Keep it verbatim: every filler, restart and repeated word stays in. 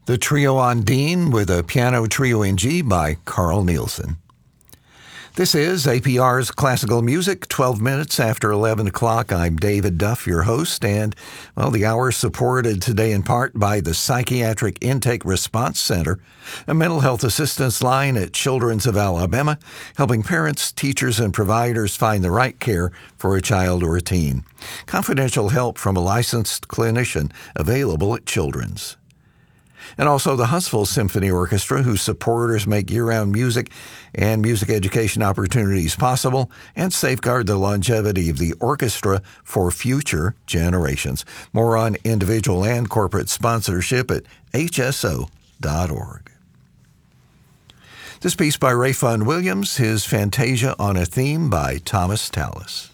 The Trio on Dean with a piano trio in G by Carl Nielsen. This is A P R's Classical Music, twelve minutes after eleven o'clock. I'm David Duff, your host, and, well, the hour is supported today in part by the Psychiatric Intake Response Center, a mental health assistance line at Children's of Alabama, helping parents, teachers, and providers find the right care for a child or a teen. Confidential help from a licensed clinician available at Children's. And also the Huntsville Symphony Orchestra, whose supporters make year-round music and music education opportunities possible and safeguard the longevity of the orchestra for future generations. More on individual and corporate sponsorship at H S O dot org. This piece by Rayfun Williams, his Fantasia on a Theme by Thomas Tallis.